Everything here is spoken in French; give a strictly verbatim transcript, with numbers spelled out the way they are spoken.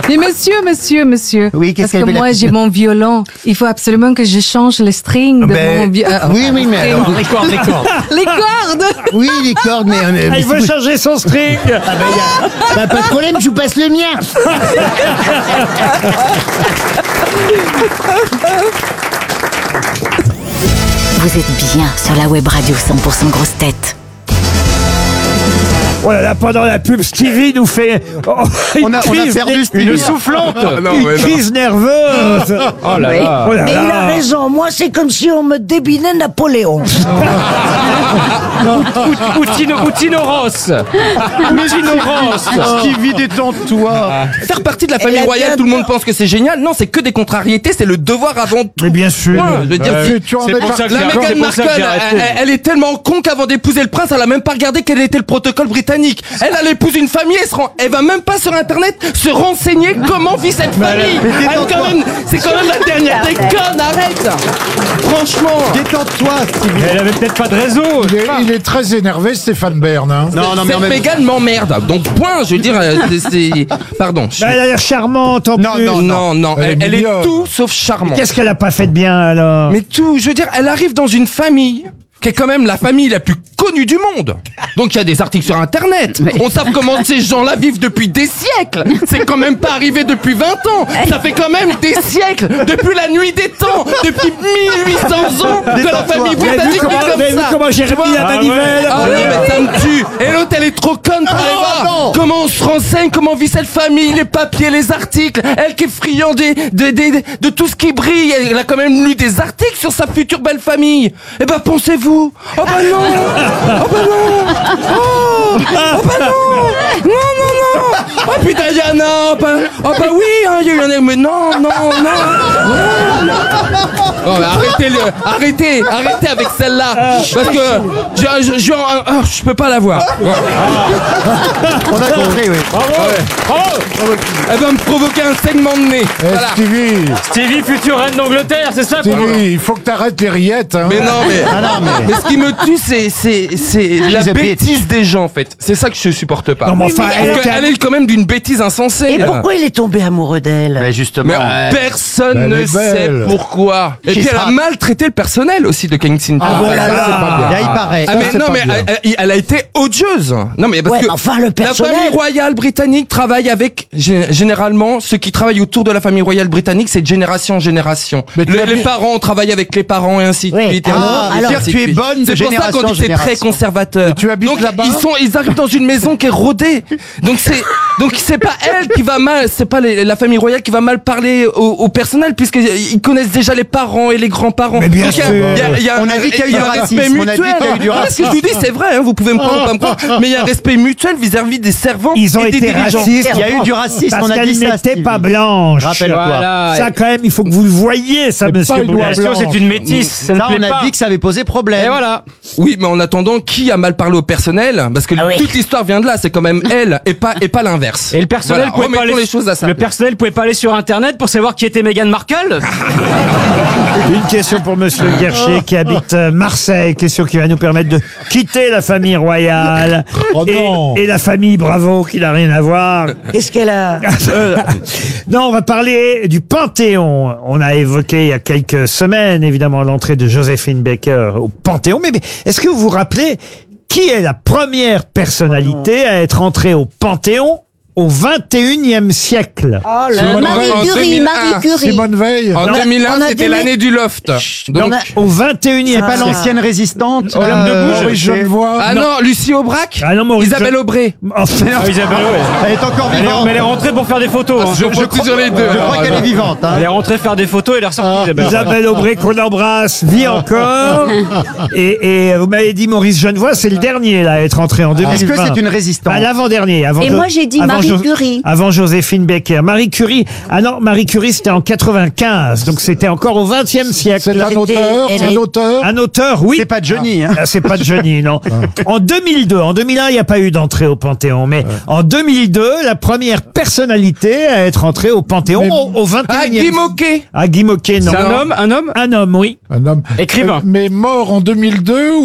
Mais monsieur, monsieur, monsieur. Oui, qu'est-ce Parce qu'elle que veut moi, la- j'ai mon violon. Il faut absolument que je change les strings de Ben, mon violon. oui, oui, mais alors- Les cordes, les cordes. Les cordes. Oui, les cordes, mais... euh, mais Ah, il si veut vous- changer son string. Ah, ben, y a- bah, pas de problème, je vous passe le mien. Vous êtes bien sur la web radio cent pour cent grosse tête. Oh là là, pendant la pub, Stevie nous fait oh, une On a, on a crise perdu né- Stevie. Une soufflante. une crise nerveuse. Oh là là. Oh là Mais là. il a raison, moi c'est comme si on me débinait Napoléon. Ou- ou Tino ou Tino Ross. Ou Tino Ross. Stevie, détends-toi. Faire partie de la Elle famille a royale, bien tout le monde peur. pense que c'est génial. Non, c'est que des contrariétés, c'est le devoir avant tout. Mais bien sûr. Ouais, je veux dire, Euh, si- C'est pour ça que la j'ai- Meghan c'est pour ça Markle, que j'ai arrêté. elle, elle- elle est tellement con qu'avant d'épouser le prince, elle a même pas regardé quel était le protocole britannique. Elle, elle épouse une famille, elle, se rend, elle va même pas sur internet se renseigner comment vit cette famille. Elle, quand même, c'est quand même la dernière des connes, arrête. Franchement. Détends-toi, Stevie. Elle avait peut-être pas de réseau. Il est, il est très énervé, Stéphane Bern. Hein. Non, non, mais en Cette même Meghan m'emmerde. Donc point, je veux dire, euh, c'est- c'est, pardon. je suis- Bah, elle a l'air charmante en Non, plus. non, non, non, Elle est elle, elle est mignonne. tout sauf charmante. Qu'est-ce qu'elle a pas fait de bien alors? Mais tout, je veux dire, elle arrive dans une famille qui est quand même la famille la plus connue du monde. Donc il y a des articles sur Internet. On sait comment ces gens-là vivent depuis des siècles. C'est quand même pas arrivé depuis vingt ans. Ça fait quand même des siècles, depuis la nuit des temps, depuis mille huit cents ans que la famille Vous avez vu britannique comment, est vous comme avez vu ça. comment j'ai remis la Ah ouais. manivelle? Ah non, mais ça me tue. Et l'autre, elle est trop conne pour aller voir comment on se renseigne, comment vit cette famille, les papiers, les articles. Elle qui est friand des, des, des- de tout ce qui brille. Elle a quand même lu des articles sur sa future belle famille. Eh ben, pensez-vous. Oh bah non. Oh bah non. Oh, oh bah non. Non, non, non. Oh putain, Diana. Oh bah, oh bah oui, hein, il y a eu un... Mais non, non, non. Oh, mais arrêtez, le, arrêtez, arrêtez avec celle-là. Parce que je, je, je, oh, je peux pas la voir. on a compris, oui. Elle va me provoquer un segment de nez. Eh, Voilà. Stevie, Stevie, future reine d'Angleterre, c'est ça quoi. Stevie, il faut que t'arrêtes les rillettes. Hein. Mais non, mais, Ah non, mais... mais ce qui me tue, c'est, c'est, c'est la a bêtise des gens, en fait. C'est ça que je supporte pas. Non, mais enfin, Parce elle que était- elle est quand même d'une bêtise insensée. Et là. pourquoi il est tombé amoureux d'elle? Mais justement... Mais euh, personne elle ne est sait belle. pourquoi. Et Qui puis elle ça a maltraité le personnel aussi de Kensington. Ah, voilà, Ça, c'est pas bien. là, il paraît. Ah, Ça, mais c'est non, pas mais bien. elle, elle- elle a été odieuse. Non, mais parce Ouais, que mais enfin, le la personnel. famille royale britannique travaille avec, gé- généralement, ceux qui travaillent autour de la famille royale britannique, c'est de génération en génération. Mais tu Le- as les vu- parents travaillent avec les parents et ainsi de Oui. suite. et Ah, ainsi de alors suite. tu es bonne de C'est pour ça génération qu'on en dit que c'est très génération. conservateur. Et tu habites Donc, là-bas ils sont, ils arrivent dans une maison qui est rodée. Donc c'est, donc c'est pas elle qui va mal, c'est pas les- la famille royale qui va mal parler au, au personnel puisqu'ils connaissent déjà les parents et les grands-parents. Mais bien Donc, il y a- sûr. il y a- il y a- On a dit qu'il y a eu il y du un racisme, respect on a dit mutuel. qu'il y a eu du Ah, ce que je vous dis, c'est vrai, hein, vous pouvez me prendre ou pas me prendre, mais il y a un respect mutuel vis-à-vis des servants Ils ont et des été dirigeants. racistes. Il y a eu du racisme, Parce on a qu'elle dit ça, n'était Stevie. pas blanche. Rappelle-toi. Voilà. Ça, quand même, il faut que vous le voyez, ça, monsieur pas une loi Boulet. Bien sûr, c'est une métisse. Ça ne Là, on plaît a pas. dit que ça avait posé problème. Et voilà. Oui, mais en attendant, qui a mal parlé au personnel? Parce que Ah oui. toute l'histoire vient de là, c'est quand même elle et pas, et pas l'inverse. Et le personnel Voilà, pouvait pas remettons aller, les choses à sa le place. personnel pouvait pas aller sur internet pour savoir qui était Meghan Markle. Une question pour monsieur Guercher qui habite euh, Marseille. Question qui va nous permettre de quitter la famille royale. Oh non. et, et la famille Bravo qui n'a rien à voir. Qu'est-ce qu'elle a? Non, on va parler du Panthéon. On a évoqué il y a quelques semaines, évidemment, l'entrée de Joséphine Baker au Panthéon. Mais, mais est-ce que vous vous rappelez qui est la première personnalité à être entrée au Panthéon au vingt et unième siècle? Oh là Simone là. Veil. Marie Curie, deux mille un. Marie Curie. Simone Veil. En Non, deux mille on un, a c'était des- l'année du loft. Donc, Au vingt et unième Pas siècle. l'ancienne résistante. Olympe de euh, Gouges. Maurice c'est- Genevoix. ah non, Lucie Aubrac, Ah non, Maurice Isabelle Gen- Aubray. Enfin, Ah, Isabelle, ouais. Elle est encore Elle est, vivante. mais elle est rentrée pour faire des photos. hein. Je compte sur les deux. Je crois alors, qu'elle est vivante. hein. Elle est rentrée faire des photos et elle est ressortie. Isabelle. Isabelle Aubray qu'on embrasse vit encore. Et, et vous m'avez dit Maurice Genevoix, c'est le dernier là à être entré en deux mille vingt. Est-ce que c'est une résistante? Ah, l'avant-dernier. Avant Et Jo- moi, j'ai dit avant Marie Jo- Curie. Avant Joséphine Baker. Marie Curie. Ah non, Marie Curie, c'était en quatre-vingt-quinze. Donc c'était encore au vingtième siècle. C'est un auteur, elle c'est un est- auteur. Un auteur, oui. C'est pas Johnny. Hein. Ah, c'est pas de Johnny, non. En deux mille deux, en deux mille un, il n'y a pas eu d'entrée au Panthéon, mais en deux mille deux, la première personnalité à être entrée au Panthéon Mais- au, au vingt et Ah, unième. Guy Moquet. Ah, Guy Moquet, non. C'est un homme, un homme Un homme, oui. Un homme. Écrivain. Euh, Mais mort en deux mille deux